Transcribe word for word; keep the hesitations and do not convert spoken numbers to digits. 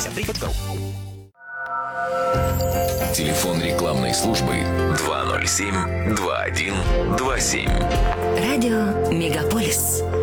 Телефон рекламной службы два ноль семь два один два семь. Радио Мегаполис.